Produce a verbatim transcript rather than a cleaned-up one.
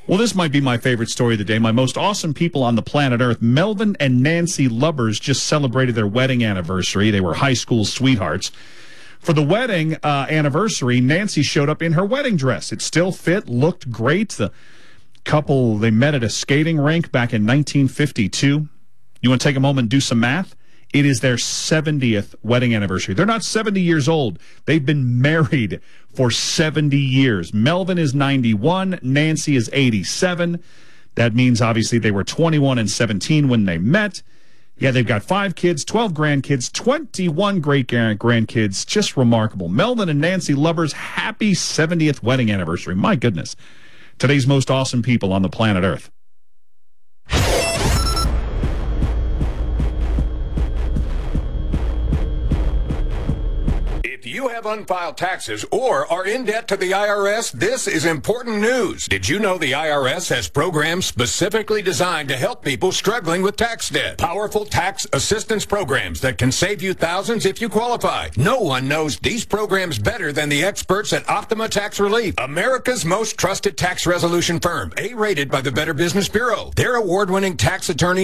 Well, this might be my favorite story of the day. My most awesome people on the planet Earth. Melvin and Nancy Lubbers just celebrated their wedding anniversary. They were high school sweethearts. For the wedding uh, anniversary, Nancy showed up in her wedding dress. It still fit, looked great. The couple, they met at a skating rink back in nineteen fifty-two. You want to take a moment and do some math? It is their seventieth wedding anniversary. They're not seventy years old. They've been married for seventy years. Melvin is ninety-one. Nancy is eighty-seven. That means, obviously, they were twenty-one and seventeen when they met. Yeah, they've got five kids, twelve grandkids, twenty-one great-grandkids. Just remarkable. Melvin and Nancy Lubbers, happy seventieth wedding anniversary. My goodness. Today's most awesome people on the planet Earth. If you have unfiled taxes or are in debt to the I R S, this is important news. Did you know the I R S has programs specifically designed to help people struggling with tax debt? Powerful tax assistance programs that can save you thousands if you qualify. No one knows these programs better than the experts at Optima Tax Relief, America's most trusted tax resolution firm, A-rated by the Better Business Bureau. Their award-winning tax attorney